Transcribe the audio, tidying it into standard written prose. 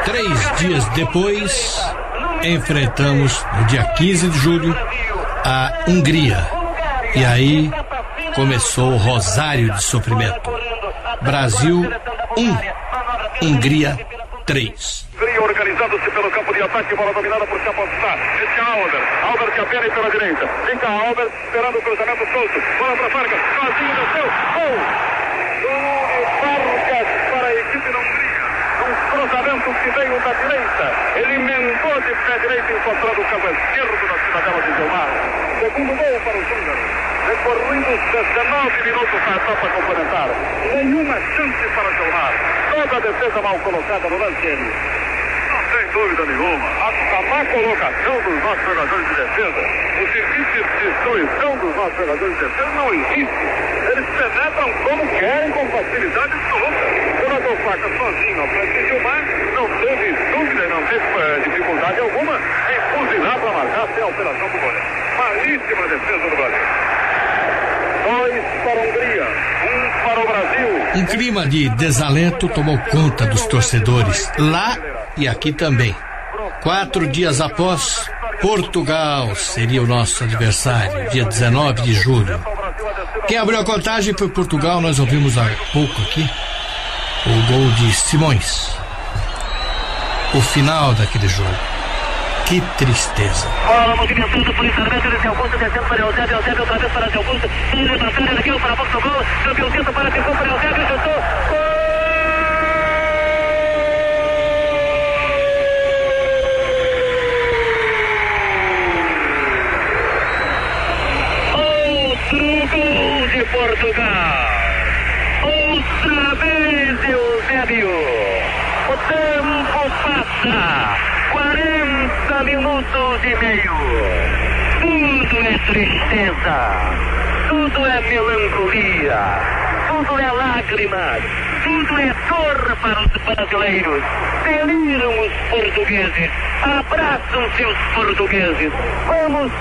3 dias depois, enfrentamos, no dia 15 de julho, a Hungria. E aí começou o rosário de sofrimento. Brasil 1, Hungria 3. Organizando-se pelo campo de ataque, bola dominada por Chapotsá. Esse é Alber que apela pela direita. Vem cá, Alber, esperando o cruzamento solto. Bola para Vargas, sozinho, desceu. Gol! Vargas para a equipe da Hungria. Um cruzamento que veio da direita. Ele emendou de pé direito, encontrando o campo esquerdo da cidadela de Gilmar. Segundo gol para os húngaros. Recorrendo 19 minutos na etapa complementar. Nenhuma chance para Gilmar. Toda a defesa mal colocada no lance. Sem dúvida nenhuma, a má colocação dos nossos jogadores de defesa, o serviço de destruição dos nossos jogadores de defesa não existe. Eles penetram como querem, com facilidade absoluta. O jogador Faca sozinho ao frente de Gilmar não teve dúvida, não teve dificuldade alguma em fuzilar para marcar sem alteração do goleiro. Malíssima defesa do Brasil. 2 para a Hungria, 1 para o Brasil. Um clima de desalento tomou conta dos torcedores, lá e aqui também. 4 dias após, Portugal seria o nosso adversário, dia 19 de julho. Quem abriu a contagem foi Portugal, nós ouvimos há pouco aqui o gol de Simões. O final daquele jogo. Que tristeza. Bola movimentando por internamente, ele se Augusto, descendo para Eusébio, outra vez para Augusto, ele levantando, ele deu para a boca do gol, subiu o centro para ficou para Eusébio, chutou, gol! Gol de Portugal. Outra vez Eusébio. O tempo passa. 40 minutos e meio. Tudo é tristeza. Tudo é melancolia. Tudo é lágrimas. Tudo é dor para os brasileiros. Deliram os portugueses. Abraçam-se os portugueses. Vamos